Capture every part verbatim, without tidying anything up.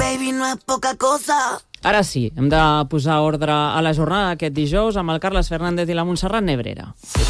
baby, no es poca cosa. Ara sí, hem de posar ordre a la jornada d'aquest dijous amb el Carles Fernández i la Montserrat Nebrera.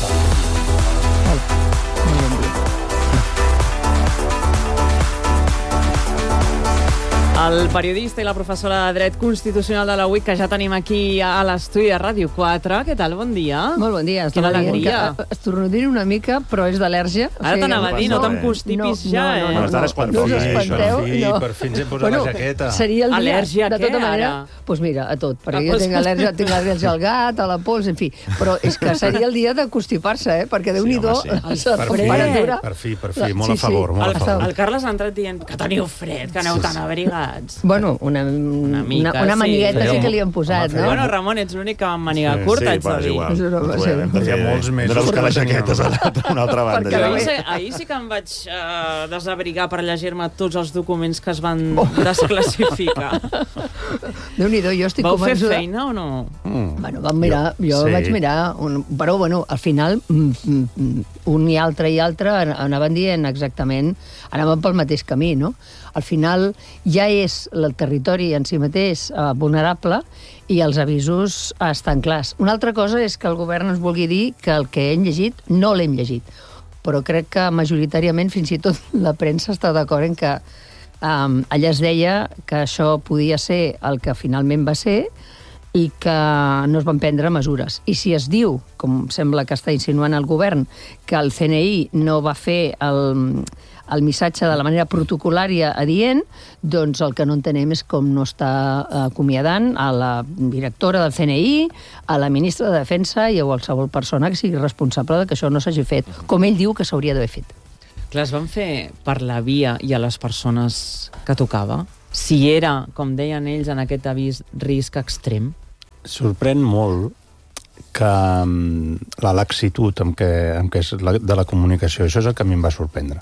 El periodista i la professora de Dret Constitucional de la U I C, que ja tenim aquí a l'estudi de Ràdio quatre. Què tal? Bon dia. Molt bon dia. Quina alegria. Estornudint una mica, però és d'al·lèrgia. Ara t'anava a dir, no te'n constipis ja, eh? No, no, no. No us espanteu. Per fi ens hem posat la jaqueta. Seria el dia, Al·lèrgia de tota manera. Doncs mira, a tot, perquè jo tinc al·lèrgia, tinc al·lèrgia al gat, a la pols, en fi. Però és que seria el dia de constipar-se, eh? Perquè Déu-n'hi-do, la temperatura... Per fi, per fi, molt a favor, molt a favor. El Carles ha entrat dient que teniu fred, que aneu tan abrigats. Bueno, una, una, mica, una, una manigueta sí. sí que li han posat, Home, no? Bueno, Ramon, ets l'únic que amb maniga curta, ets de dir. És una- sí. Feia molts mesos. No era buscar les jaquetes a una altra banda. Perquè ja. Ahir, sí, ahir sí que em vaig uh, desabrigar per llegir-me tots els documents que es van desclassificar. Déu-n'hi-do, jo estic Vau fer convençuda... feina o no? Mm. Bueno, vam mirar, jo Sí. vaig mirar, un, però bueno, al final mm, mm, un i altre i altre anaven dient exactament, anaven pel mateix camí, no? Al final ja és el territori en si mateix eh, vulnerable i els avisos estan clars. Una altra cosa és que el govern ens vulgui dir que el que hem llegit no l'hem llegit, però crec que majoritàriament fins i tot la premsa està d'acord en que um, allà es deia que això podia ser el que finalment va ser i que no es van prendre mesures. I si es diu, com sembla que està insinuant el govern, que el C N I no va fer el, el missatge de la manera protocolària adient, doncs el que no entenem és com no està acomiadant a la directora del C N I, a la ministra de Defensa i a qualsevol persona que sigui responsable de que això no s'hagi fet, com ell diu que s'hauria d'haver fet. Clar, es van fer per la via i a les persones que tocava? Si era, com deien ells, en aquest avís risc extrem? Sorprèn molt que um, la laxitud amb què, amb què és la, de la comunicació, això és el que a mi em va sorprendre.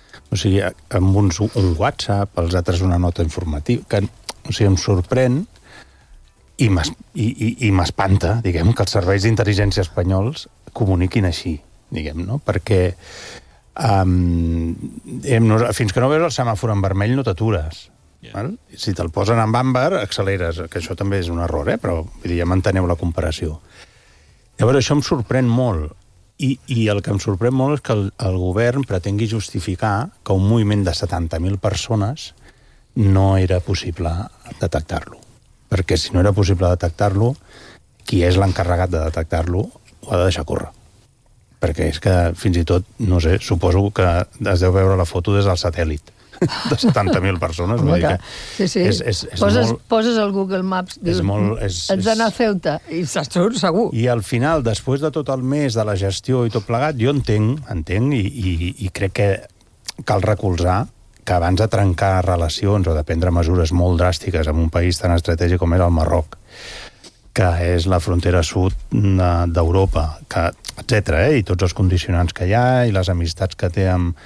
O sigui, amb uns un WhatsApp, els altres una nota informativa, que o sigui, em sorprèn i m'espanta, diguem, que els serveis d'intel·ligència espanyols comuniquin així, diguem, no? Perquè um, hem, fins que no veus el semàfor en vermell no t'atures. Yeah. Si te'l posen en àmbar, acceleres, que això també és un error, eh? Però vull dir, ja manteneu la comparació. Llavors, això em sorprèn molt, i, i el que em sorprèn molt és que el, el govern pretengui justificar que un moviment de setanta mil persones no era possible detectar-lo. Perquè si no era possible detectar-lo, qui és l'encarregat de detectar-lo ho ha de deixar córrer. Perquè és que, fins i tot, no sé, suposo que es deu veure la foto des del satèl·lit de setanta mil persones. Home, vull dir que sí, sí. És, és, és poses, molt... poses el Google Maps, dius, és molt, és, ets d'anar a Ceuta, i segur, segur. I al final, després de tot el mes de la gestió i tot plegat, jo entenc, entenc i, i, i crec que cal recolzar que abans de trencar relacions o de prendre mesures molt dràstiques en un país tan estratègic com era el Marroc, que és la frontera sud d'Europa, que etcètera, eh? I tots els condicionants que hi ha i les amistats que té amb,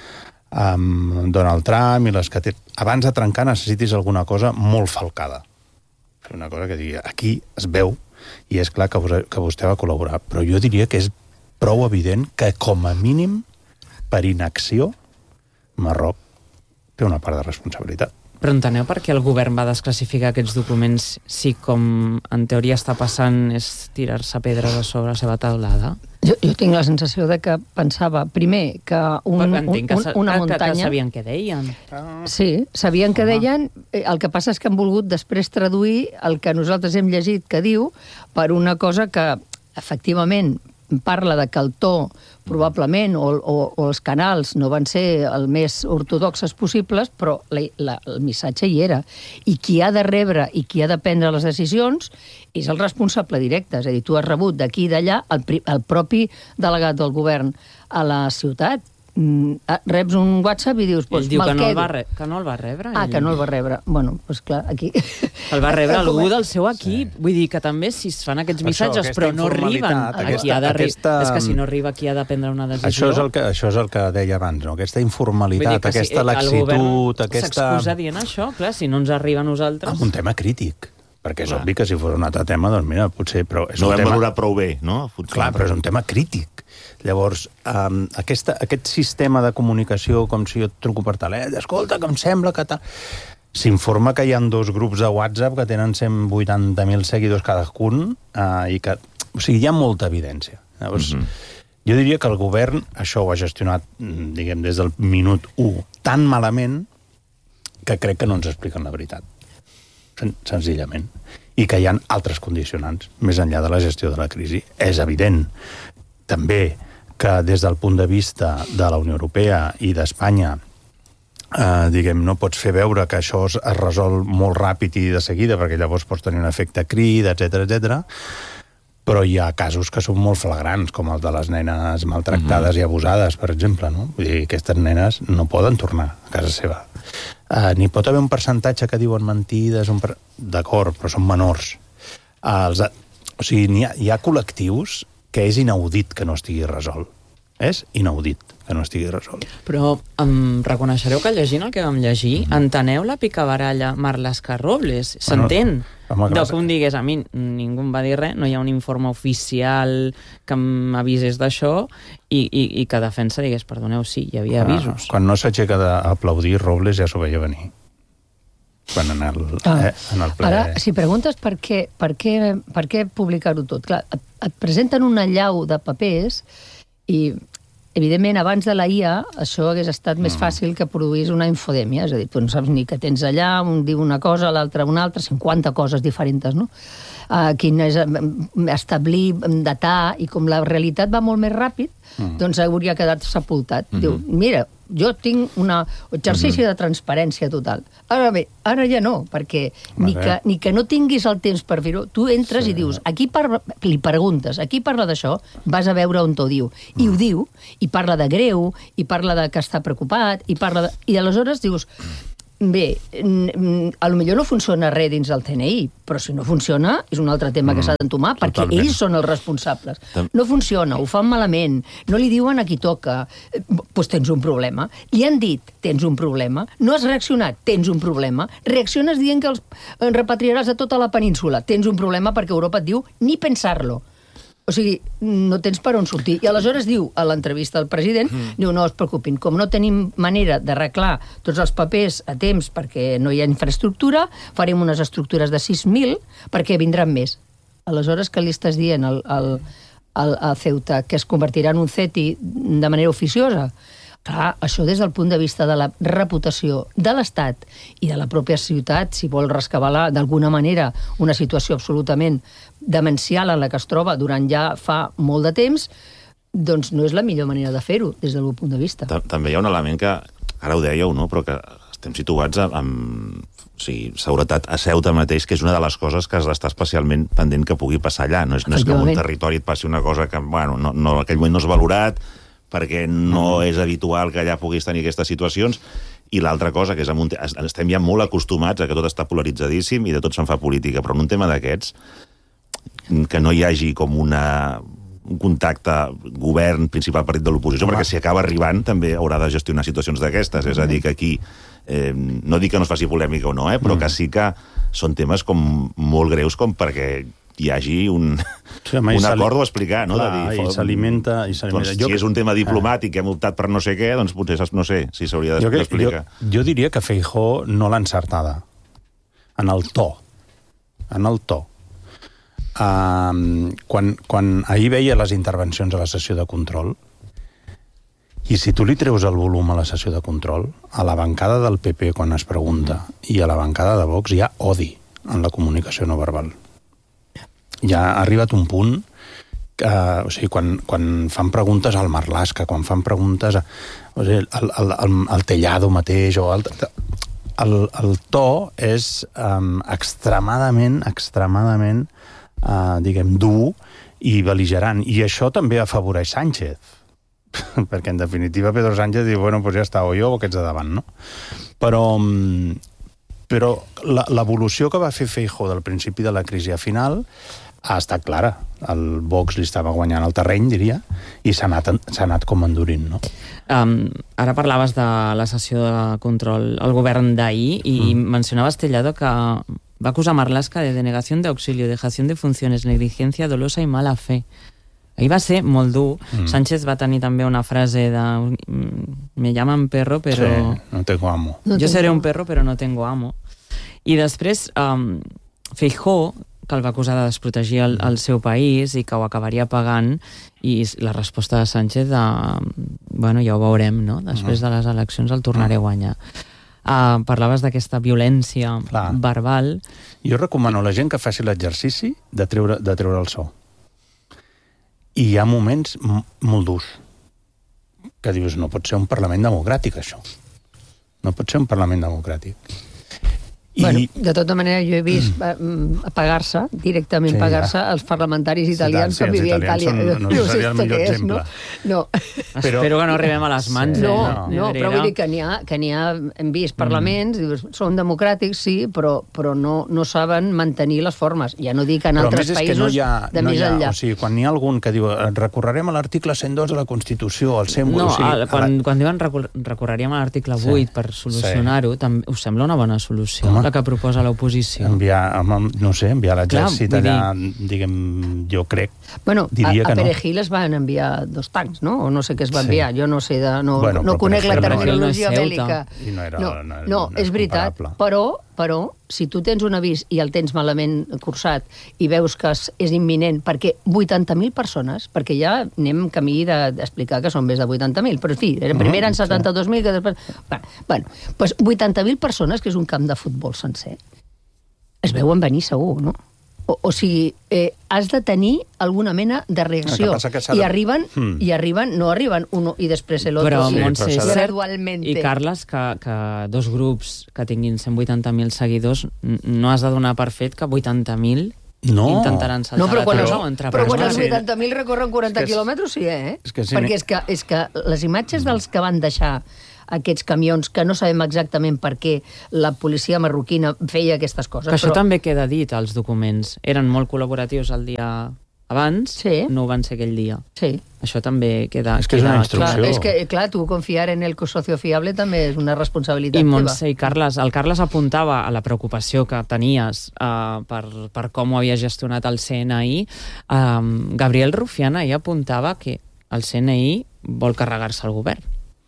amb Donald Trump i les que té... Abans de trencar necessitis alguna cosa molt falcada. Una cosa que digui, aquí es veu i és clar que vostè, que vostè va col·laborar, però jo diria que és prou evident que com a mínim per inacció Marroc té una part de responsabilitat. Però enteneu per què el govern va desclassificar aquests documents si, com en teoria està passant, és tirar-se pedres a sobre la seva taulada? Jo, jo tinc la sensació de que pensava, primer, que, un, un, que un, una que, muntanya... Que sabien què deien. Sí, sabien què deien. El que passa és que han volgut després traduir el que nosaltres hem llegit que diu per una cosa que, efectivament, parla de que el to probablement o, o, o els canals no van ser el més ortodoxes possibles, però la, la, el missatge hi era. I qui ha de rebre i qui ha de prendre les decisions és el responsable directe. És a dir, tu has rebut d'aquí i d'allà el, el propi delegat del govern a la ciutat. Mm, reps un WhatsApp i dius... Ell diu que no, el va re... que no el va rebre. Ah, ell. que no el va rebre. Bueno, doncs clar, aquí... El va rebre algú del seu equip. Sí. Vull dir que també si es fan aquests missatges això, però no arriben aquesta, a qui ha de... aquesta... És que si no arriba qui ha de prendre una decisió... Això és el que, això és el que deia abans, no? Aquesta informalitat, aquesta si laxitud... Aquesta... S'excusa dient això, clar, si no ens arriba a nosaltres... Amb un tema crític. Perquè és clar. Obvi que si fos un altre tema, doncs mira, potser... Però és no un vam tema... valorar prou bé, no? Clar, però és un tema crític. Llavors, um, aquesta, aquest sistema de comunicació, com si jo et truco per telèfon, escolta, que em sembla que tal... s'informa que hi ha dos grups de WhatsApp que tenen cent vuitanta mil seguidors cadascun eh, i que... O sigui, hi ha molta evidència. Llavors, mm-hmm. jo diria que el govern això ho ha gestionat, diguem, des del minut u tan malament que crec que no ens expliquen la veritat. Sen- senzillament. I que hi ha altres condicionants, més enllà de la gestió de la crisi. És evident, també, que des del punt de vista de la Unió Europea i d'Espanya, eh, diguem, no pots fer veure que això es, es resol molt ràpid i de seguida, perquè llavors pots tenir un efecte crida, etcètera, etcètera. Però hi ha casos que són molt flagrants, com el de les nenes maltractades mm-hmm. i abusades, per exemple, no? Vull dir, aquestes nenes no poden tornar a casa seva. Uh, ni pot haver un percentatge que diuen mentides, un per... d'acord, però són menors. Uh, els... O sigui, hi ha, hi ha col·lectius que és inaudit que no estigui resolt. És inaudit que no estigui resolt. Però em reconeixereu que llegint el que vam llegir, mm-hmm. enteneu la picabaralla Marlaska Robles? S'entén? Bueno, de que un digués, a mi ningú em va dir res, no hi ha un informe oficial que m'avisés d'això, i, i, i que defensa digués, perdoneu, sí, hi havia avisos. Quan no s'aixeca d'aplaudir, Robles ja s'ho veia venir. Quan en el, ah. eh, en el ple... Ara, si preguntes per què, per què, per què publicar-ho tot, clar, et, et presenten una llau de papers i, evidentment, abans de la I A, això hagués estat mm. més fàcil que produís una infodèmia, és a dir, tu no saps ni què tens allà, un diu una cosa, l'altre una altra, cinquanta coses diferents, no? Uh, quin és establir, datar, i com la realitat va molt més ràpid, mm. doncs hauria quedat sepultat. Mm-hmm. Diu, mira, jo tinc un exercici mm-hmm. de transparència total. Ara bé, ara ja no, perquè ni que, ni que no tinguis el temps per fer-ho, tu entres sí. i dius, aquí parla, li preguntes, aquí parla d'això, vas a veure on t'ho diu. I mm. ho diu, i parla de greu, i parla de que està preocupat, i parla de... I aleshores dius, bé, a lo millor no funciona res dins del C N I, però si no funciona és un altre tema que s'ha d'entomar, perquè totalment. Ells són els responsables. No funciona, ho fan malament, no li diuen a qui toca, doncs tens un problema. Li han dit, tens un problema, no has reaccionat, tens un problema, reacciones dient que els repatriaràs a tota la península, tens un problema perquè Europa et diu ni pensar-lo. O sigui, no tens per on sortir. I aleshores diu, a l'entrevista del president, mm. diu, no es preocupin, com no tenim manera d'arreglar tots els papers a temps perquè no hi ha infraestructura, farem unes estructures de sis mil perquè vindran més. Aleshores, què li estàs dient al, al, al, al Ceuta? Que es convertirà en un C E T I de manera oficiosa? Clar, això des del punt de vista de la reputació de l'Estat i de la pròpia ciutat, si vol rescabalar d'alguna manera una situació absolutament demencial en la que es troba durant ja fa molt de temps, doncs no és la millor manera de fer-ho des del meu punt de vista. També hi ha un element que, ara ho dèieu, no? Però que estem situats amb o sigui, seguretat a Ceuta mateix, que és una de les coses que has d'estar especialment pendent que pugui passar allà. No és, no és que en un territori et passi una cosa que, bueno, no, no, en aquell moment no és valorat, perquè no és habitual que allà puguis tenir aquestes situacions, i l'altra cosa, que és un, estem ja molt acostumats a que tot està polaritzadíssim i de tot se'n fa política, però en un tema d'aquests, que no hi hagi com una, un contacte govern, principal partit de l'oposició, perquè si acaba arribant també haurà de gestionar situacions d'aquestes, és a dir, que aquí, eh, no dic que no es faci polèmica o no, eh, però que sí que són temes com molt greus com perquè hi hagi un, sí, home, un acord o explicar, no? Clar, de dir, i s'alimenta... Doncs, jo... Si és un tema diplomàtic que hem optat per no sé què, doncs potser no sé si s'hauria d'explicar. Jo, jo diria que Feijóo no l'ha encertada. En el to. En el to. Um, quan, quan ahir veia les intervencions a la sessió de control, i si tu li treus el volum a la sessió de control, a la bancada del P P, quan es pregunta, i a la bancada de Vox, hi ha odi en la comunicació no verbal. Ja ha arribat un punt que, o sigui, quan, quan fan preguntes al Marlaska, quan fan preguntes a, o sigui, al, al, al, al Tellado mateix, o al, el, el to és um, extremadament, extremadament, uh, diguem, dur i bel·ligerant. I això també afavoreix Sánchez. Perquè, en definitiva, Pedro Sánchez diu, bueno, pues ja està, o jo o aquests de davant, no? Però... Però l'evolució que va fer Feijóo del principi de la crisi a final ha estat clara. El Vox li estava guanyant el terreny, diria, i s'ha anat, s'ha anat com endurint, no? Um, ara parlaves de la sessió de control al govern d'ahir i mm. mencionaves, Tellado, que va acusar Marlaska de denegación de auxilio, dejación de funciones, negligencia dolosa i mala fe. Ahir va ser molt dur. Mm. Sánchez va tenir també una frase de me llaman perro, però... Sí, no tengo amo. No jo seré un perro, però no tengo amo. I després, um, Feijóo, que el va acusar de desprotegir el, el seu país i que ho acabaria pagant, i la resposta de Sánchez de, bueno, ja ho veurem, no? Després de les eleccions el tornaré a guanyar. Uh, parlaves d'aquesta violència Clar. verbal. Jo recomano a la gent que faci l'exercici de treure, de treure el so. I hi ha moments molt durs que dius, no pot ser un Parlament democràtic, això. No pot ser un Parlament democràtic. I... Bueno, de tota manera, jo he vist mm. apagar-se, directament sí, apagar-se ja. els parlamentaris italians sí, que vivia a Itàlia. Són, no, no seria el millor és, exemple. No? No. Però... Espero que no arribem a les mans. Sí. Eh? No, no, no, però vull dir que n'hi ha, que n'hi ha, hem vist parlaments, mm. dius, són democràtics, sí, però, però no, no saben mantenir les formes. Ja no dic en però altres països no ha, de no més ha, enllà. O sigui, quan n'hi ha algun que diu recorrerem a l'article cent dos de la Constitució, al cent vuit... No, o sigui, a, quan, la... quan diuen recor recorreríem a l'article vuit sí. per solucionar-ho, sí. us sembla una bona solució, Home. la que proposa l'oposició? Enviar, no sé, enviar l'exèrcit allà, dir... diguem, jo crec, bueno, diria a, a que no. A Perejil es van enviar dos tancs, no? O no sé què es va enviar, sí. jo no sé, de, no, bueno, no conec la terminologia no bèl·lica. I no, era, no, no, no, no és veritat, però, però si tu tens un avís i el tens malament cursat i veus que és, és imminent, perquè vuitanta mil persones, perquè ja anem camí d'explicar que són més de vuitanta mil, però en fi, primer eren setanta-dos mil, que després... Bueno, doncs vuitanta mil persones, que és un camp de futbol sencer, es veuen venir segur, no? O, o sigui, eh, has de tenir alguna mena de reacció. De... I arriben, hmm. i arriben, no arriben uno i després l'altre. Però, sí, Montse, és cert, gradualment. i Carles, que, que dos grups que tinguin cent vuitanta mil seguidors, no has de donar per fet que vuitanta mil no. intentaran saltar no, però quan la els, taula o entrar però per quan els sí. vuitanta mil recorren quaranta és que quilòmetres, sí, eh? És que sí, Perquè és que, és que les imatges dels que van deixar aquests camions, que no sabem exactament per què la policia marroquina feia aquestes coses. Que això però... també queda dit als documents. Eren molt col·laboratius el dia abans, sí. no ho van ser aquell dia. Sí. Això també queda... És que és una instrucció. Clar, és que, clar, tu confiar en el socio fiable també és una responsabilitat I teva. Montse i Carles, el Carles apuntava a la preocupació que tenies uh, per, per com ho havia gestionat el C N I. Um, Gabriel Rufián ahir apuntava que el C N I vol carregar-se el govern.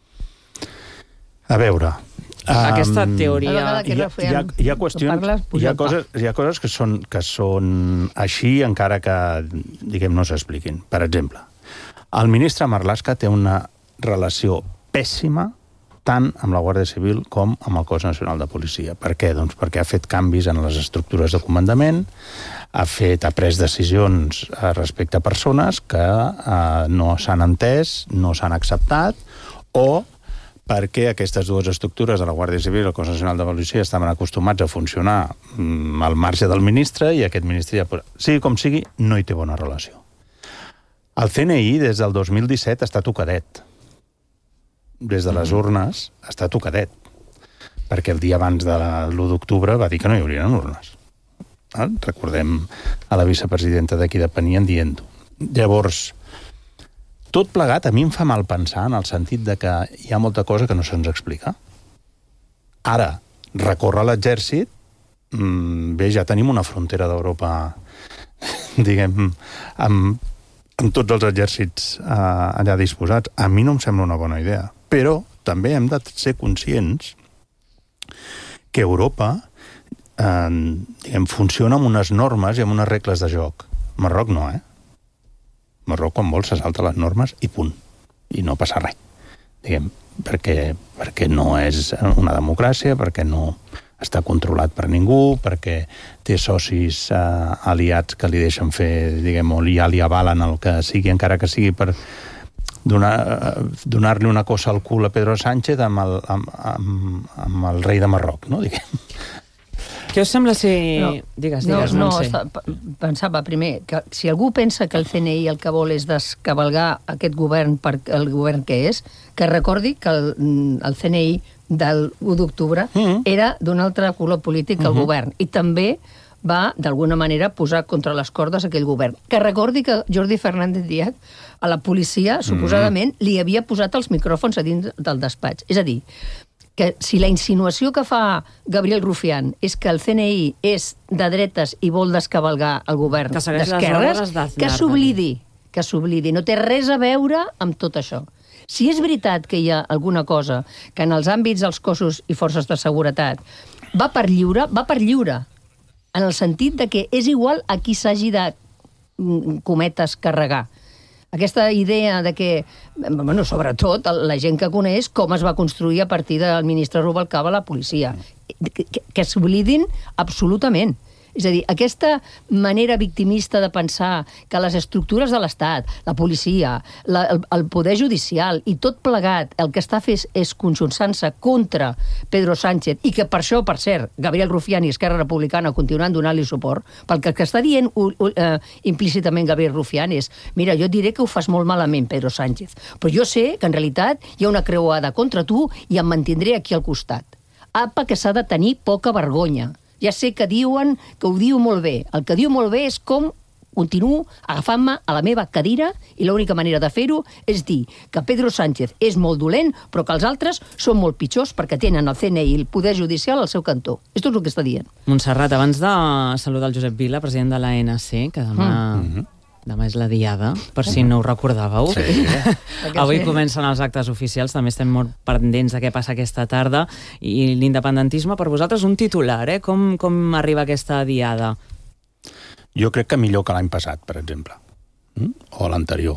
A veure... Aquesta teoria... Hi ha, hi ha, hi ha qüestions, parles, hi ha coses, hi ha coses que són, que són així encara que, diguem, no s'expliquin. Per exemple, el ministre Marlaska té una relació pèssima tant amb la Guàrdia Civil com amb el Cos Nacional de Policia. Per què? Doncs perquè ha fet canvis en les estructures de comandament, ha fet, ha pres decisions respecte a persones que eh, no s'han entès, no s'han acceptat, o perquè aquestes dues estructures de la Guàrdia Civil i el Cos Nacional de Policia estaven acostumats a funcionar mm, al marge del ministre i aquest ministre ja... Sigui com sigui, no hi té bona relació. El C N I, des del dos mil disset, està tocadet. Des de les urnes, està tocadet. Perquè el dia abans de l'u d'octubre va dir que no hi haurien urnes. Eh? Recordem a la vicepresidenta d'aquí depenien dient-ho. Llavors... Tot plegat a mi em fa mal pensar en el sentit de que hi ha molta cosa que no se'ns explica. Ara, recórrer l'exèrcit, mmm, bé, ja tenim una frontera d'Europa, diguem, amb, amb tots els exèrcits eh, allà disposats. A mi no em sembla una bona idea. Però també hem de ser conscients que Europa eh, diguem, funciona amb unes normes i amb unes regles de joc. Marroc no, eh? Marroc, quan vol, se salta les normes i punt. I no passa res. Diguem, perquè, perquè no és una democràcia, perquè no està controlat per ningú, perquè té socis eh, aliats que li deixen fer, diguem, o ja li avalen el que sigui, encara que sigui per donar, donar-li una cosa al cul a Pedro Sánchez amb el, amb, amb, amb el rei de Marroc, no? Diguem. Què us sembla si... No, digues, digues, no, no, no sé. està, pensava primer que si algú pensa que el C N I el que vol és descavalgar aquest govern per el govern que és, que recordi que el, el C N I del u d'octubre mm-hmm. era d'un altre color polític que el mm-hmm. govern, i també va, d'alguna manera, posar contra les cordes aquell govern. Que recordi que Jordi Fernández Díaz a la policia, suposadament, mm-hmm. li havia posat els micròfons a dins del despatx. És a dir, que si la insinuació que fa Gabriel Rufián és que el C N I és de dretes i vol descavalgar el govern d'esquerres, que s'oblidi, que s'oblidi. No té res a veure amb tot això. Si és veritat que hi ha alguna cosa que en els àmbits dels cossos i forces de seguretat va per lliure, va per lliure, en el sentit de que és igual a qui s'hagi de, cometes, carregar. Aquesta idea de que, bueno, sobretot, la gent que coneix com es va construir a partir del ministre Rubalcaba la policia, que, que s'oblidin absolutament. És a dir, aquesta manera victimista de pensar que les estructures de l'Estat, la policia, la, el, el poder judicial i tot plegat, el que està fent és conjunt-se contra Pedro Sánchez i que per això, per cert, Gabriel Rufián i Esquerra Republicana continuen donant-li suport, perquè el que està dient uh, uh, implícitament Gabriel Rufián és mira, jo et diré que ho fas molt malament, Pedro Sánchez, però jo sé que en realitat hi ha una creuada contra tu i em mantindré aquí al costat. Apa, que s'ha de tenir poca vergonya. Ja sé que diuen que ho diu molt bé. El que diu molt bé és com continuo agafant-me a la meva cadira i l'única manera de fer-ho és dir que Pedro Sánchez és molt dolent però que els altres són molt pitjors perquè tenen el C N I i el Poder Judicial al seu cantó. Això és el que està dient. Montserrat, abans de saludar el Josep Vila, president de l'A N C, que demà... Mm. Demà és la diada, per si no ho recordàveu. Sí. Avui comencen els actes oficials, també estem molt pendents de què passa aquesta tarda. I l'independentisme, per vosaltres, un titular, eh? Com, com arriba aquesta diada? Jo crec que millor que l'any passat, per exemple, o l'anterior.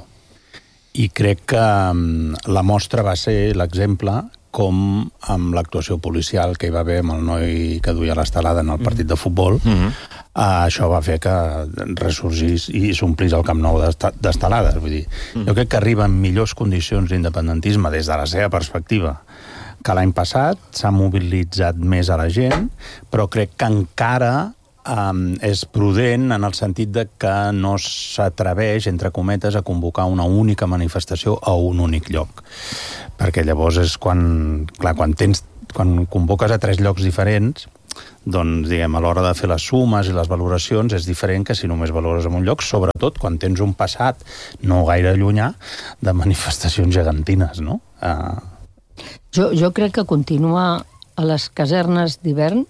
I crec que la mostra va ser l'exemple com amb l'actuació policial que hi va haver amb el noi que duia l'estelada en el partit de futbol, mm-hmm. uh, això va fer que ressorgís i s'omplís el Camp Nou d'estelades. Vull dir, mm-hmm. jo crec que arriba en millors condicions l'independentisme des de la seva perspectiva que l'any passat, s'ha mobilitzat més a la gent, però crec que encara um, és prudent en el sentit de que no s'atreveix, entre cometes, a convocar una única manifestació a un únic lloc. Perquè llavors és quan, clar, quan tens, quan convoques a tres llocs diferents, doncs, diguem, a l'hora de fer les sumes i les valoracions és diferent que si només valores en un lloc, sobretot quan tens un passat no gaire llunyà de manifestacions gegantines, no? Uh... Jo, jo crec que continua a les casernes d'hivern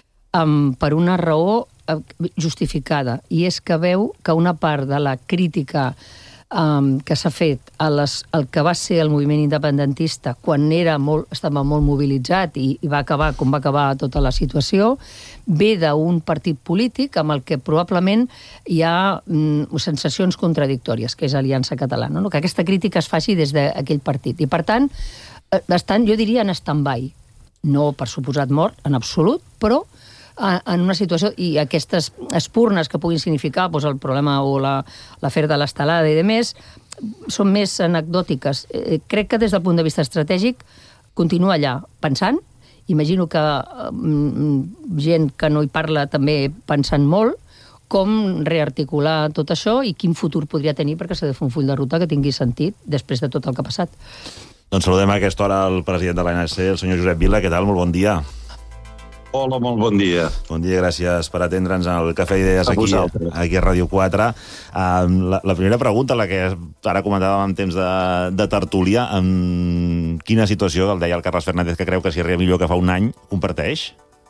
um, per una raó justificada, i és que veu que una part de la crítica Um, que s'ha fet a les, el que va ser el moviment independentista quan era molt, estava molt mobilitzat i, i va acabar com va acabar tota la situació, ve d'un partit polític amb el que probablement hi ha mm, sensacions contradictòries, que és Aliança Catalana, no? Que aquesta crítica es faci des d'aquell partit. I per tant, estan, jo diria en stand-by. No per suposat mort, en absolut, però en una situació, i aquestes espurnes que puguin significar doncs, el problema o l'afer de l'estelada i demés, són més anecdòtiques. Eh, crec que des del punt de vista estratègic continua allà pensant, imagino que eh, gent que no hi parla també pensant molt, com rearticular tot això i quin futur podria tenir perquè s'ha de fer un full de ruta que tingui sentit després de tot el que ha passat. Doncs saludem a aquesta hora el president de l'A N C, el senyor Josep Vila. Què tal? Molt bon dia. Hola, molt bon dia. Bon dia, gràcies per atendre'ns al Cafè d'Idees aquí, aquí a Ràdio quatre. Um, la, la primera pregunta, la que ara comentàvem en temps de, de tertúlia, en quina situació, el deia el Carles Fernández, que creu que s'hi arriba millor que fa un any, comparteix?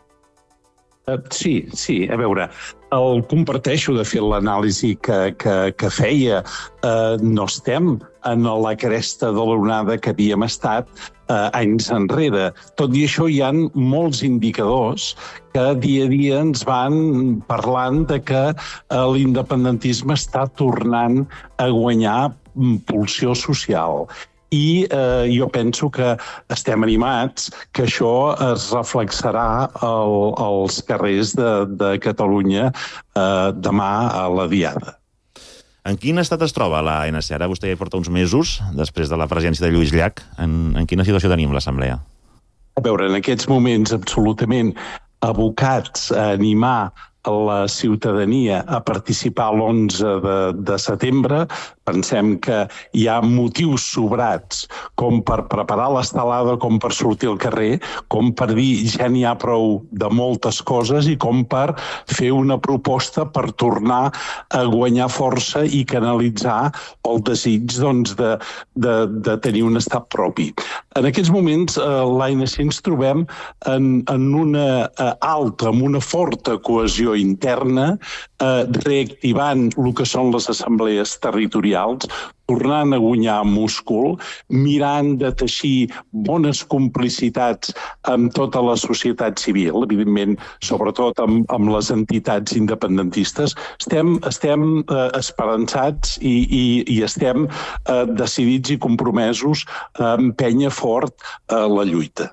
Uh, sí, sí, a veure, el comparteixo, de fet, l'anàlisi que, que, que feia. Uh, no estem en la cresta de l'onada que havíem estat uh, anys enrere. Tot i això, hi ha molts indicadors que dia a dia ens van parlant de que uh, l'independentisme està tornant a guanyar pulsió social. I eh, jo penso que estem animats que això es reflexarà al, als carrers de, de Catalunya eh, demà a la diada. En quin estat es troba l'A N C? Ara vostè ja porta uns mesos, després de la presència de Lluís Llach. En, en quina situació tenim l'Assemblea? A veure, en aquests moments absolutament abocats a animar la ciutadania a participar l'onze de, de setembre. Pensem que hi ha motius sobrats com per preparar l'estelada, com per sortir al carrer, com per dir ja n'hi ha prou de moltes coses i com per fer una proposta per tornar a guanyar força i canalitzar el desig doncs, de, de, de tenir un estat propi. En aquests moments, eh, l'A N C ens trobem en, en una eh, alta, en una forta cohesió interna, eh, reactivant el que són les assemblees territorials, tornant a guanyar múscul, mirant de teixir bones complicitats amb tota la societat civil, evidentment, sobretot amb, amb les entitats independentistes. Estem, estem eh, esperançats i, i, i estem eh, decidits i compromesos a empènyer fort eh, la lluita.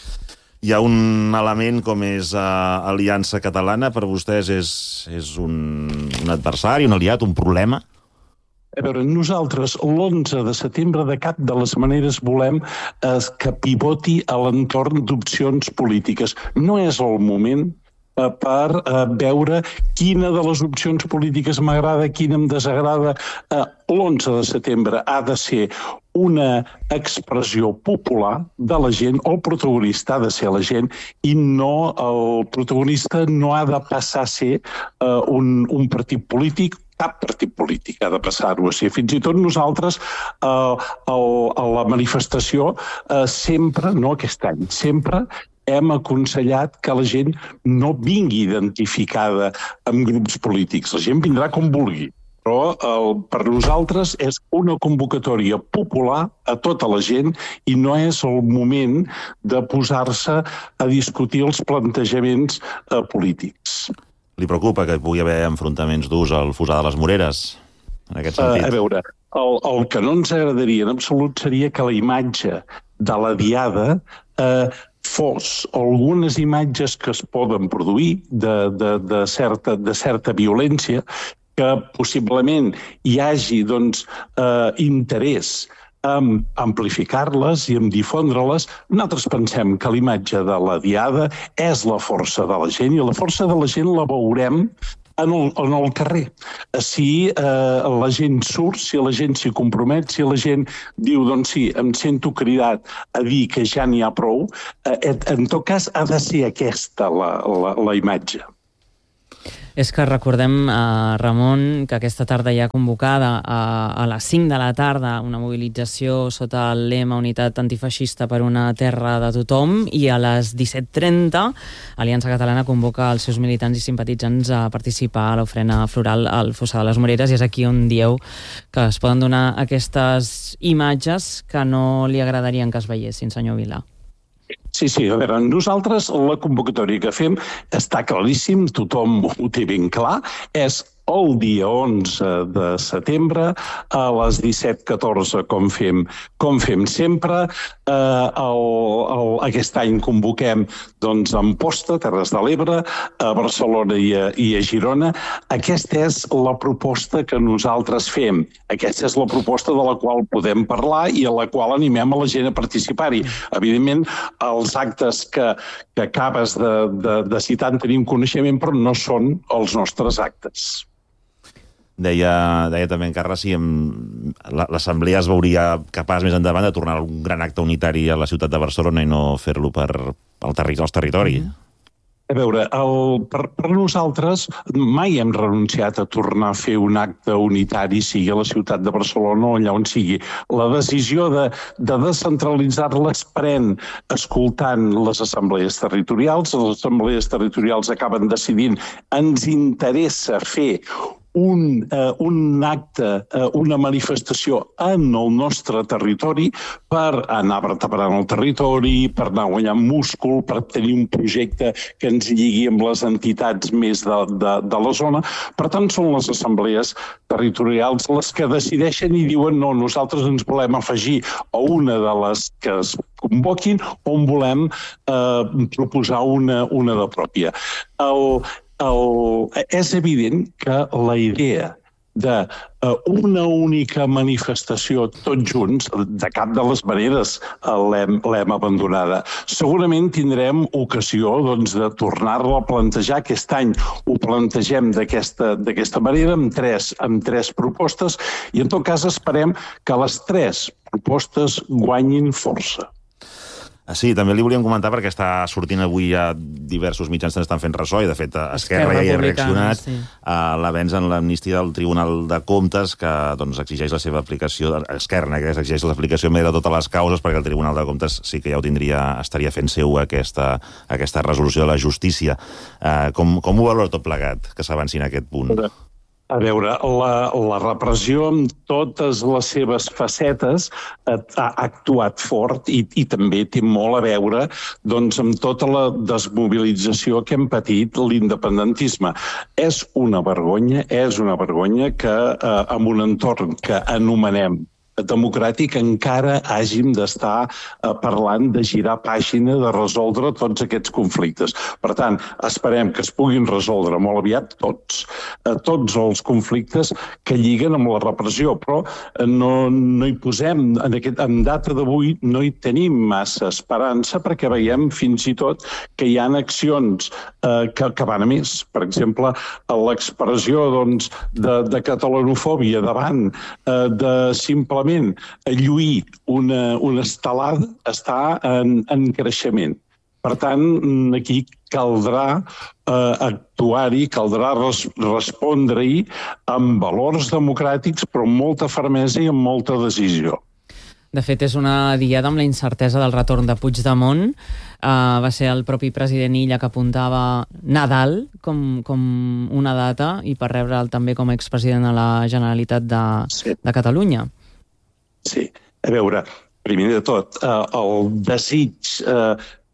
Hi ha un element com és uh, Aliança Catalana, per vostès és, és un, un adversari, un aliat, un problema? A veure, nosaltres l'onze de setembre de cap de les maneres volem eh, que pivoti a l'entorn d'opcions polítiques. No és el moment eh, per eh, veure quina de les opcions polítiques m'agrada, quina em desagrada. Eh, l'onze de setembre ha de ser una expressió popular de la gent, el protagonista ha de ser la gent i no el protagonista no ha de passar a ser eh, un, un partit polític, cap partit polític ha de passar-ho a ser. Fins i tot nosaltres eh, el, a la manifestació eh, sempre, no aquest any, sempre hem aconsellat que la gent no vingui identificada amb grups polítics. La gent vindrà com vulgui. Però el, per nosaltres és una convocatòria popular a tota la gent i no és el moment de posar-se a discutir els plantejaments eh, polítics. Li preocupa que hi pugui haver enfrontaments durs al Fossar de les Moreres, en aquest sentit? Uh, a veure, el, el que no ens agradaria en absolut seria que la imatge de la Diada eh, fos algunes imatges que es poden produir de, de, de, certa, de certa violència, que possiblement hi hagi doncs, eh, interès en amplificar-les i en difondre-les. Nosaltres pensem que l'imatge de la Diada és la força de la gent i la força de la gent la veurem en el, en el carrer. Si eh, la gent surt, si la gent s'hi compromet, si la gent diu, doncs sí, em sento cridat a dir que ja n'hi ha prou, eh, en tot cas ha de ser aquesta la, la, la imatge. És que recordem, eh, Ramon, que aquesta tarda hi ha convocada a, a les cinc de la tarda una mobilització sota el lema Unitat Antifeixista per una terra de tothom i a les disset trenta Aliança Catalana convoca els seus militants i simpatitzants a participar a l'ofrena floral al Fossar de les Moreres i és aquí on dieu que es poden donar aquestes imatges que no li agradarien que es veiessin, senyor Vilà. Sí, sí, a veure, nosaltres la convocatòria que fem està claríssim, tothom ho té ben clar, és el dia onze de setembre a les disset catorze, com fem, com fem sempre. Eh, el, el, aquest any convoquem doncs, a Amposta, Terres de l'Ebre, a Barcelona i a, i a Girona. Aquesta és la proposta que nosaltres fem. Aquesta és la proposta de la qual podem parlar i a la qual animem a la gent a participar-hi. Evidentment, els actes que, que acabes de, de, de citar en tenim coneixement, però no són els nostres actes. Deia, deia també en Carles si l'Assemblea es veuria capaç més endavant de tornar un gran acte unitari a la ciutat de Barcelona i no fer-lo per al terri als territoris. A veure, el, per, per nosaltres mai hem renunciat a tornar a fer un acte unitari, sigui a la ciutat de Barcelona o allà on sigui. La decisió de, de descentralitzar-la es pren escoltant les assemblees territorials. Les assemblees territorials acaben decidint ens interessa fer Un, uh, un acte, uh, una manifestació en el nostre territori per anar vertebrant el territori, per anar guanyant múscul, per tenir un projecte que ens lligui amb les entitats més de, de, de la zona. Per tant, són les assemblees territorials les que decideixen i diuen no, nosaltres ens volem afegir a una de les que es convoquin on volem eh, proposar una, una de pròpia. El, El, és evident que la idea d'una uh, única manifestació tots junts, de cap de les maneres l'hem abandonada. Segurament tindrem ocasió doncs, de tornar-la a plantejar. Aquest any ho plantegem d'aquesta manera, amb tres, amb tres propostes, i en tot cas esperem que les tres propostes guanyin força. Sí, també li volíem comentar perquè està sortint avui ja diversos mitjans que estan fent ressò i de fet Esquerra ja hi ha reaccionat sí. a l'avenç en l'amnistia del Tribunal de Comptes que doncs, exigeix la seva aplicació, Esquerra que exigeix l'aplicació de totes les causes perquè el Tribunal de Comptes sí que ja ho tindria, estaria fent seu aquesta, aquesta resolució de la justícia. Uh, com, com ho valora tot plegat, que s'avanci en aquest punt? A veure, la, la repressió amb totes les seves facetes ha actuat fort i, i també té molt a veure doncs, amb tota la desmobilització que hem patit l'independentisme. És una vergonya, és una vergonya que eh, en un entorn que anomenem democràtic encara hàgim d'estar eh, parlant de girar pàgina, de resoldre tots aquests conflictes. Per tant, esperem que es puguin resoldre molt aviat tots, eh, tots els conflictes que lliguen amb la repressió, però eh, no, no hi posem, en, aquest, en data d'avui no hi tenim massa esperança perquè veiem fins i tot que hi ha accions eh, que, que van a més. Per exemple, l'expressió doncs, de, de catalanofòbia davant eh, de simplement lluir una, una estelada està en, en creixement. Per tant, aquí caldrà eh, actuar-hi, caldrà res, respondre-hi amb valors democràtics, però amb molta fermesa i amb molta decisió. De fet, és una diada amb la incertesa del retorn de Puigdemont. Uh, va ser el propi president Illa que apuntava Nadal com, com una data i per rebre'l també com a expresident de la Generalitat de, sí. de Catalunya. Sí, a veure, primer de tot, eh, el desig eh,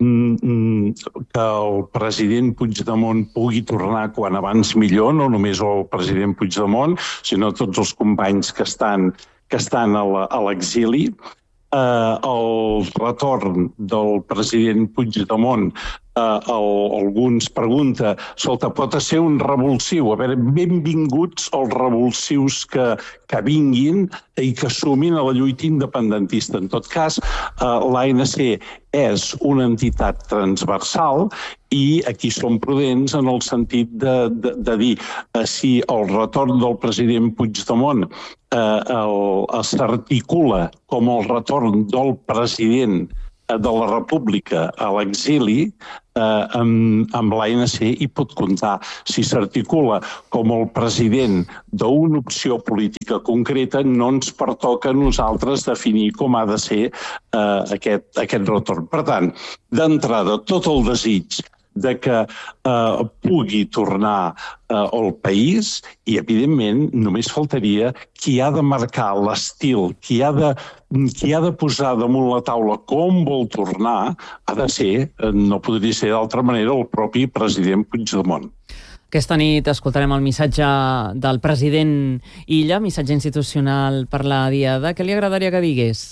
que el president Puigdemont pugui tornar quan abans millor, no només el president Puigdemont, sinó tots els companys que estan, que estan a l'exili. Eh, el retorn del president Puigdemont, eh, el, alguns pregunta, escolta, pot ser un revulsiu? A veure, benvinguts els revulsius que, que vinguin i que sumin a la lluita independentista. En tot cas, eh, l'A N C és una entitat transversal i aquí som prudents en el sentit de, de, de dir eh, si el retorn del president Puigdemont eh, s'articula com el retorn del president de la República a l'exili, eh, amb, amb l'A N C hi pot comptar. Si s'articula com el president d'una opció política concreta, no ens pertoca a nosaltres definir com ha de ser eh, aquest, aquest retorn. Per tant, d'entrada, tot el desig de que eh, pugui tornar eh, al país i, evidentment, només faltaria qui ha de marcar l'estil, qui ha de, qui ha de posar damunt la taula com vol tornar, ha de ser, no podria ser d'altra manera, el propi president Puigdemont. Aquesta nit escoltarem el missatge del president Illa, missatge institucional per la Diada. Què li agradaria que digués?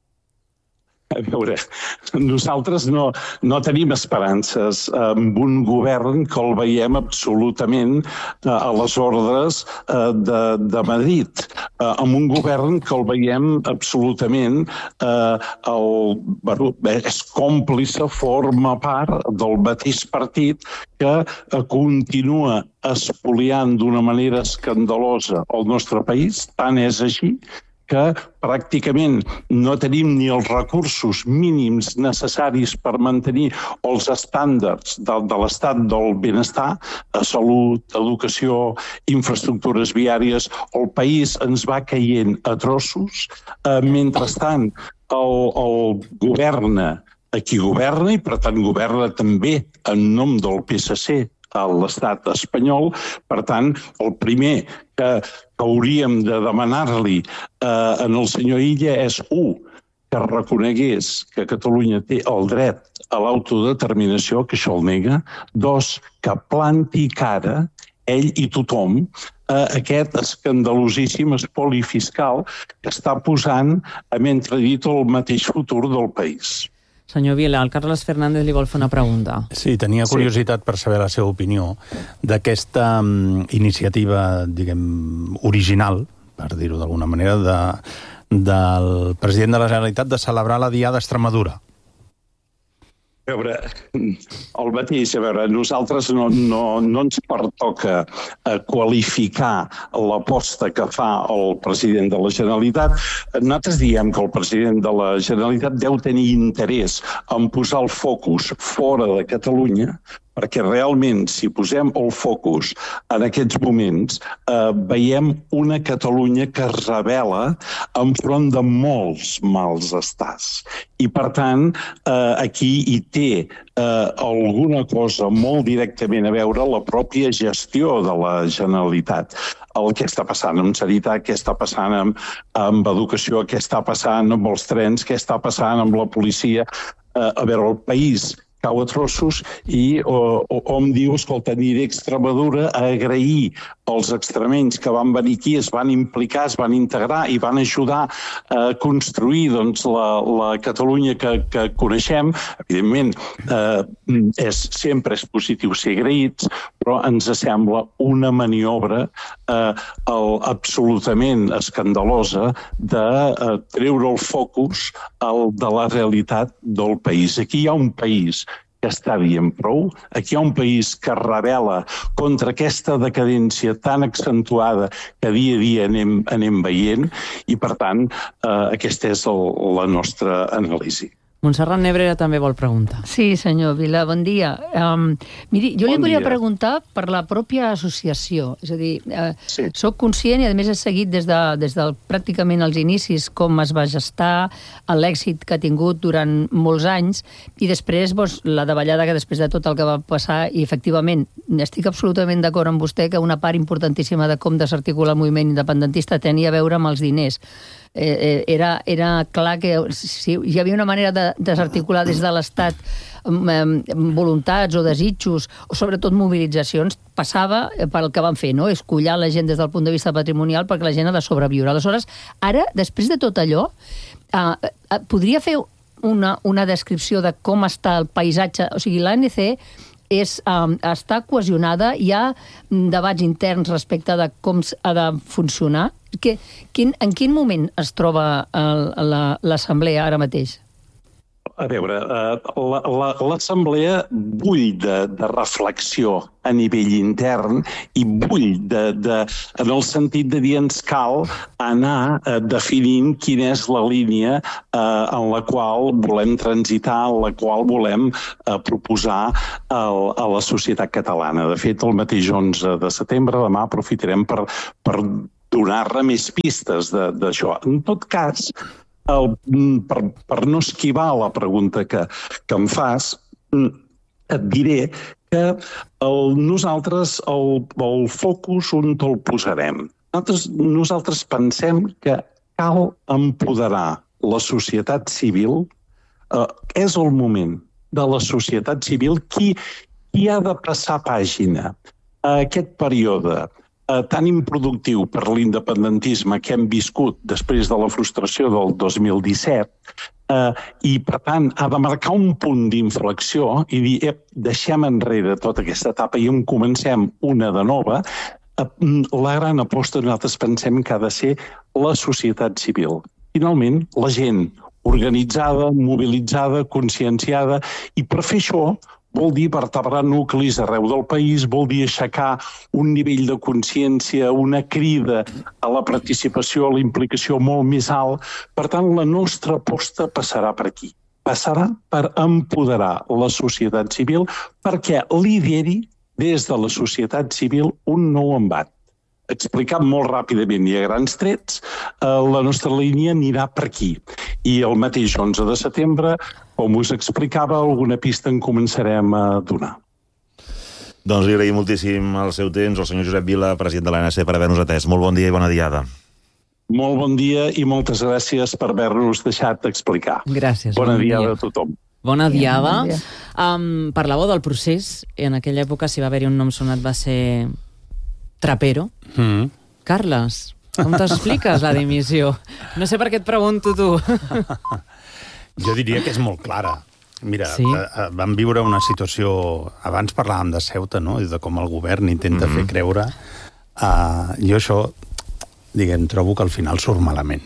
A veure, nosaltres no, no tenim esperances amb un govern que el veiem absolutament a les ordres de, de Madrid, amb un govern que el veiem absolutament eh, el, bueno, és còmplice, forma part del mateix partit que continua espoliant d'una manera escandalosa el nostre país. Tant és així que pràcticament no tenim ni els recursos mínims necessaris per mantenir els estàndards de, de l'estat del benestar, a salut, educació, infraestructures viàries. El país ens va caient a trossos. Eh, mentrestant, el, el governa a qui governa i, per tant, governa també en nom del P S C a l'estat espanyol. Per tant, el primer que, que hauríem de demanar-li eh, en el senyor Illa és, un, que reconegués que Catalunya té el dret a l'autodeterminació, que això el nega. Dos, que planti cara, ell i tothom, a aquest escandalosíssim espoli fiscal que està posant a mentredit el mateix futur del país. Senyor Vila, el Carles Fernández li vol fer una pregunta. Sí, tenia curiositat per saber la seva opinió d'aquesta um, iniciativa, diguem, original, per dir-ho d'alguna manera, de, del president de la Generalitat de celebrar la Diada d'Extremadura. A veure, el mateix, a veure, nosaltres no, no, no ens pertoca qualificar l'aposta que fa el president de la Generalitat. Nosaltres diem que el president de la Generalitat deu tenir interès en posar el focus fora de Catalunya, perquè realment, si posem el focus en aquests moments, eh, veiem una Catalunya que es revela enfront de molts mals estats. I, per tant, eh, aquí hi té eh, alguna cosa molt directament a veure la pròpia gestió de la Generalitat. El que està passant amb sanitat, què està passant amb, amb educació, què està passant amb els trens, què està passant amb la policia. Eh, a veure, el país cau a trossos i o, o, hom diu, escolta, aniré a Extremadura a agrair els extremenys que van venir aquí, es van implicar, es van integrar i van ajudar a construir doncs, la, la Catalunya que, que coneixem. Evidentment, eh, és, sempre és positiu ser agraïts, però ens sembla una maniobra eh, el, absolutament escandalosa de eh, treure el focus el, de la realitat del país. Aquí hi ha un país que està dient prou. Aquí hi ha un país que es rebel·la contra aquesta decadència tan accentuada que dia a dia anem, anem veient i, per tant, eh, aquesta és el, la nostra anàlisi. Montserrat Nebrera també vol preguntar. Sí, senyor Vila, bon dia. Um, miri, jo bon li volia dia. preguntar per la pròpia associació. És a dir, uh, sí. soc conscient i, a més, he seguit des de, des de pràcticament els inicis com es va gestar, l'èxit que ha tingut durant molts anys i després doncs, la davallada que després de tot el que va passar i, efectivament, estic absolutament d'acord amb vostè que una part importantíssima de com desarticular el moviment independentista tenia a veure amb els diners. Eh, era, era clar que si hi havia una manera de desarticular des de l'Estat eh, voluntats o desitjos o sobretot mobilitzacions, passava pel que van fer, no? Escollar la gent des del punt de vista patrimonial perquè la gent ha de sobreviure. Aleshores, ara, després de tot allò, eh, eh, podria fer una, una descripció de com està el paisatge? O sigui, l'A N C és, um, està cohesionada, hi ha debats interns respecte de com ha de funcionar. Que, quin, en quin moment es troba l'Assemblea ara mateix? A veure, l'Assemblea bull de, de reflexió a nivell intern i bull de, de, en el sentit de dir ens cal anar eh, definint quina és la línia eh, en la qual volem transitar, en la qual volem eh, proposar el, a la societat catalana. De fet, el mateix onze de setembre, demà, aprofitarem per, per donar-ne més pistes d'això. En tot cas, el, per, per no esquivar la pregunta que, que em fas, et diré que el, nosaltres el, el focus on el posarem. Nosaltres, nosaltres pensem que cal empoderar la societat civil. Eh, és el moment de la societat civil qui, qui ha de passar pàgina a aquest període Eh, tan improductiu per l'independentisme que hem viscut després de la frustració del dos mil disset eh, i, per tant, ha de marcar un punt d'inflexió i dir, ep, deixem enrere tota aquesta etapa i en comencem una de nova. Eh, la gran aposta nosaltres pensem que ha de ser la societat civil. Finalment, la gent organitzada, mobilitzada, conscienciada, i per fer això vol dir vertebrar nuclis arreu del país, vol dir aixecar un nivell de consciència, una crida a la participació, a la implicació molt més alt. Per tant, la nostra aposta passarà per aquí. Passarà per empoderar la societat civil perquè lideri des de la societat civil un nou embat. Explicat molt ràpidament i a grans trets, la nostra línia anirà per aquí. I el mateix onze de setembre, com us explicava, alguna pista en començarem a donar. Doncs li agraïm moltíssim el seu temps, el senyor Josep Vila, president de l'A N C, per haver-nos atès. Molt bon dia i bona diada. Molt bon dia i moltes gràcies per haver-nos deixat explicar. Gràcies. Bona bon diada dia. A tothom. Bona diada. Bon dia. Um, parlàveu del procés. En aquella època, si va haver-hi un nom sonat, va ser Trapero. Mm. Carles, com t'expliques la dimissió? No sé per què et pregunto tu. Jo diria que és molt clara. Mira, sí? eh, vam viure una situació... Abans parlàvem de Ceuta, no?, i de com el govern intenta mm-hmm. fer creure. Uh, jo això, diguem, trobo que al final surt malament.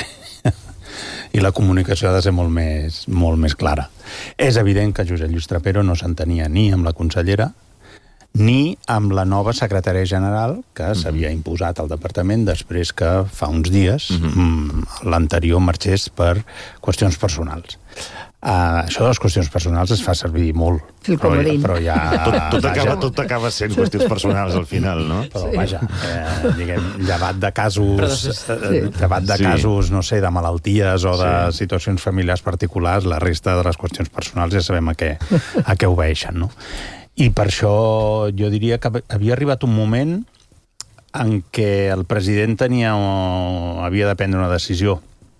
I la comunicació ha de ser molt més, molt més clara. És evident que Josep Lluís Trapero no s'entenia ni amb la consellera ni amb la nova secretària general que mm-hmm. s'havia imposat al departament després que fa uns dies mm-hmm. l'anterior marxés per qüestions personals. Uh, això de les qüestions personals es fa servir molt, però, però ja... Tot, tot, acaba, tot acaba sent qüestions personals al final, no? Però sí. Vaja, eh, diguem, llevat de casos, sí. llevat de sí. casos, no sé, de malalties o de sí. situacions familiars particulars, la resta de les qüestions personals ja sabem a què, a què obeeixen, no? I per això jo diria que havia arribat un moment en què el president tenia, havia de prendre una decisió.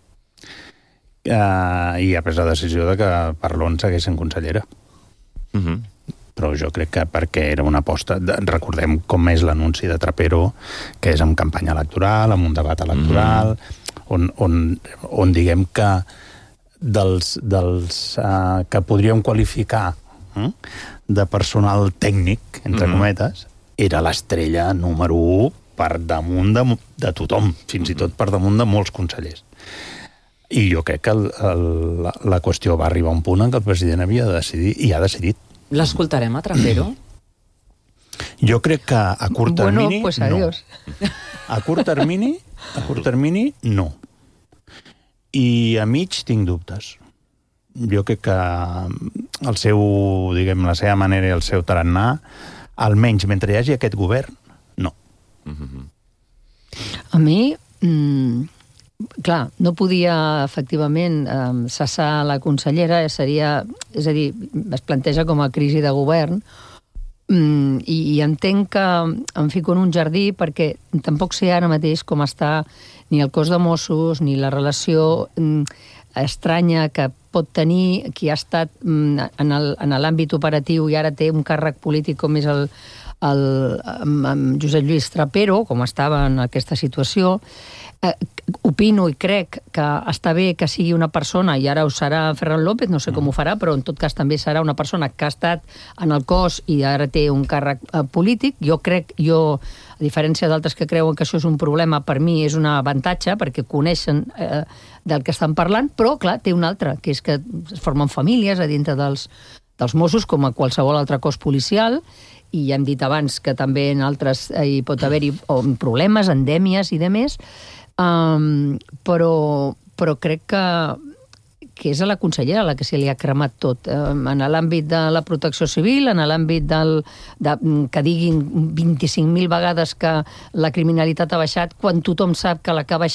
Uh, i ha pres la decisió de que Parlon segueix sent consellera. Uh -huh. Però jo crec que perquè era una aposta... De, recordem com és l'anunci de Trapero, que és en campanya electoral, amb un debat electoral, uh -huh. on, on, on diguem que dels, dels uh, que podríem qualificar uh, de personal tècnic, entre uh -huh. cometes, era l'estrella número u per damunt de, de tothom, fins i tot per damunt de molts consellers. I jo crec que el, el, la, la qüestió va arribar a un punt en què el president havia de decidir, i ha decidit. L'escoltarem a Trapero? Jo crec que a curt termini, bueno, pues adiós. no. A curt termini, a curt termini, no. I a mig tinc dubtes. Jo crec que el seu, diguem, la seva manera i el seu tarannà, almenys mentre hi hagi aquest govern, no. A mi... Mm... Clar, no podia, efectivament, eh, cessar la consellera, seria, és a dir, es planteja com a crisi de govern, mm, i, i entenc que em fico en un jardí perquè tampoc sé ara mateix com està ni el cos de Mossos, ni la relació mm, estranya que pot tenir qui ha estat mm, en l'àmbit operatiu i ara té un càrrec polític com és el, el, el Josep Lluís Trapero, com estava en aquesta situació. Eh, opino i crec que està bé que sigui una persona, i ara ho serà Ferran López, no sé com ho farà, però en tot cas també serà una persona que ha estat en el cos i ara té un càrrec eh, polític. Jo crec, jo, a diferència d'altres que creuen que això és un problema, per mi és un avantatge, perquè coneixen eh, del que estan parlant, però, clar, té un altre, que és que es formen famílies a dintre dels, dels Mossos, com a qualsevol altre cos policial, i ja hem dit abans que també en altres eh, hi pot haver-hi problemes, endèmies i demés. Um, però, però crec que, que és a la consellera a la que se li ha cremat tot, um, en l'àmbit de la protecció civil, en l'àmbit del, de, que diguin vint-i-cinc mil vegades que la criminalitat ha baixat, quan tothom sap que la que ha baixat